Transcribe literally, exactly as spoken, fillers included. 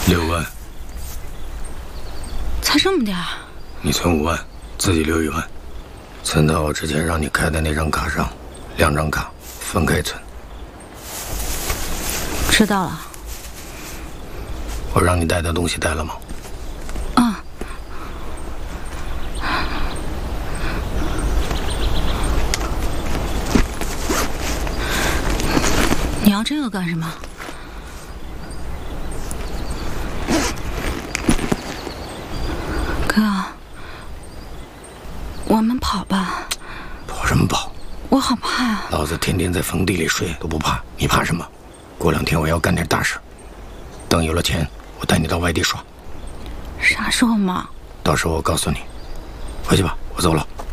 六万。 才这么点儿？ 你存五万，自己留一万，存到我之前让你开的那张卡上，两张卡分开存。 知道了。 我让你带的东西带了吗？ 啊。你要这个干什么？哥，我们跑吧。 跑什么跑？ 我好怕啊！ 老子天天在坟地里睡都不怕，你怕什么？过两天我要干点大事，等有了钱，我带你到外地耍。 啥时候嘛？ 到时候我告诉你。回去吧，我走了。